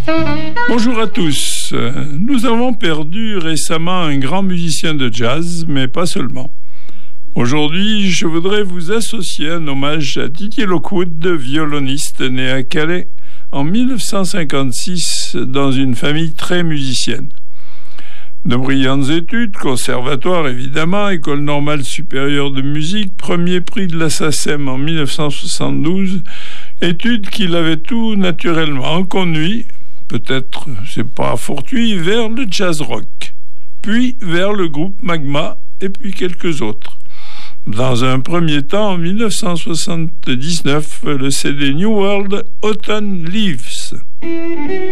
Bonjour à tous. Nous avons perdu récemment un grand musicien de jazz, mais pas seulement. Aujourd'hui, je voudrais vous associer un hommage à Didier Lockwood, violoniste né à Calais en 1956 dans une famille très musicienne. De brillantes études, conservatoire évidemment, École normale supérieure de musique, premier prix de la SACEM en 1972, études qui l'avaient tout naturellement conduit, peut-être c'est pas fortuit, vers le jazz rock, puis vers le groupe Magma et puis quelques autres. Dans un premier temps, en 1979, le CD New World Autumn Leaves.